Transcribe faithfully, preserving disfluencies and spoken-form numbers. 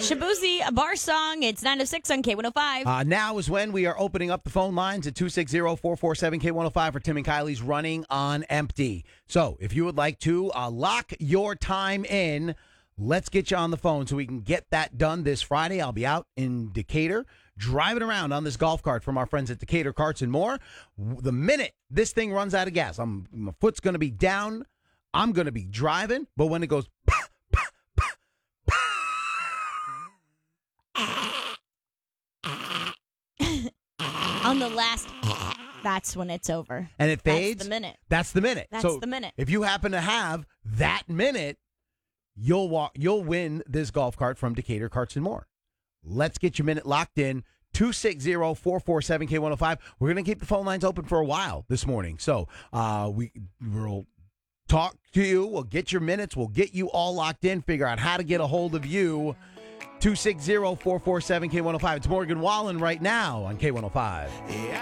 Shabuzi, a bar song. It's nine oh six on K one oh five. Uh, now is when we are opening up the phone lines at two six zero, four four seven, K one oh five for Tim and Kylie's Running on Empty. So if you would like to uh, lock your time in, let's get you on the phone so we can get that done this Friday. I'll be out in Decatur driving around on this golf cart from our friends at Decatur Carts and More. The minute this thing runs out of gas, I'm, my foot's going to be down. I'm going to be driving, but when it goes on the last, that's when it's over. And it fades. That's the minute. That's the minute. That's so the minute. If you happen to have that minute, you'll walk. You'll win this golf cart from Decatur Carts and More. Let's get your minute locked in. two six zero, four four seven, K one oh five. We're going to keep the phone lines open for a while this morning. So uh, we, we'll talk to you. We'll get your minutes. We'll get you all locked in, figure out how to get a hold of you. two six zero, four four seven, K one oh five. It's Morgan Wallen right now on K one oh five. Yeah.